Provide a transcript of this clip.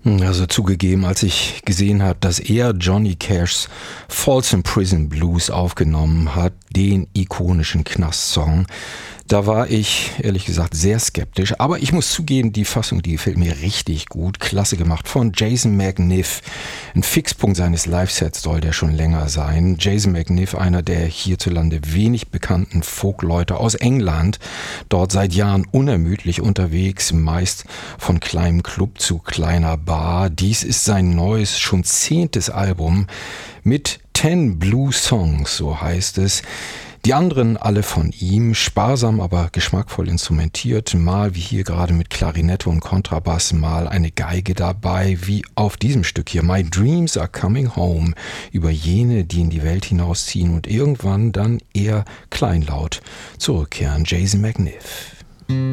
Also zugegeben, als ich gesehen habe, dass er Johnny Cashs Folsom Prison Blues aufgenommen hat, den ikonischen Knast-Song, da war ich, ehrlich gesagt, sehr skeptisch. Aber ich muss zugeben, die Fassung, die gefällt mir richtig gut. Klasse gemacht von Jason McNiff. Ein Fixpunkt seines Live-Sets soll der schon länger sein. Jason McNiff, einer der hierzulande wenig bekannten Folkleute aus England. Dort seit Jahren unermüdlich unterwegs, meist von kleinem Club zu kleiner Bar. Dies ist sein neues, schon 10. Album mit 10 Blue Songs, so heißt es. Die anderen alle von ihm, sparsam, aber geschmackvoll instrumentiert, mal wie hier gerade mit Klarinette und Kontrabass, mal eine Geige dabei, wie auf diesem Stück hier, My Dreams Are Coming Home, über jene, die in die Welt hinausziehen und irgendwann dann eher kleinlaut zurückkehren. Jason McNiff.